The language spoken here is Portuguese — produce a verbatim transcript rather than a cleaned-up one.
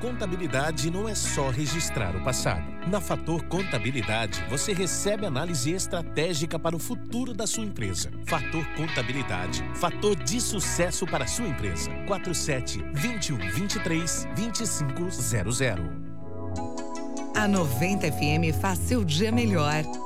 contabilidade não é só registrar o passado. Na Fator Contabilidade, você recebe análise estratégica para o futuro da sua empresa. Fator Contabilidade, fator de sucesso para a sua empresa. quatro sete, dois um, dois três, dois cinco zero zero. A noventa F M faz seu dia melhor.